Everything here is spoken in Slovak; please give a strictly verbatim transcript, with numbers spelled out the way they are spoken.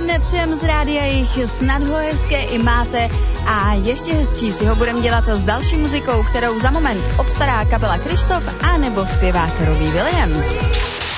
nepřejem z rádia jich, snad ho hezké i máte a ještě hezčí si ho budeme dělat s další muzikou, kterou za moment obstará kapela Krištof a nebo zpěvák Robbie Williams.